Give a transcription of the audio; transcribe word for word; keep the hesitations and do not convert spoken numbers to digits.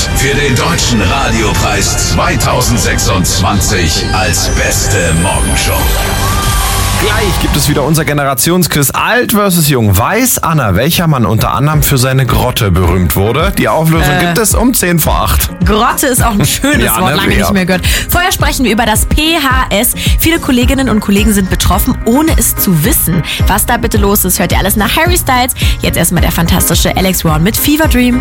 Quiz für den Deutschen Radiopreis zweitausendsechsundzwanzig als beste Morgenshow. Gleich gibt es wieder unser Generationsquiz Alt versus Jung. Weiß Anna, welcher Mann unter anderem für seine Grotte berühmt wurde? Die Auflösung äh, gibt es um zehn vor acht. Grotte ist auch ein schönes ja, Wort, ne, lange ja. nicht mehr gehört. Vorher sprechen wir über das P H S. Viele Kolleginnen und Kollegen sind betroffen, ohne es zu wissen. Was da bitte los ist, hört ihr alles nach Harry Styles. Jetzt erstmal der fantastische Alex Warren mit Fever Dream.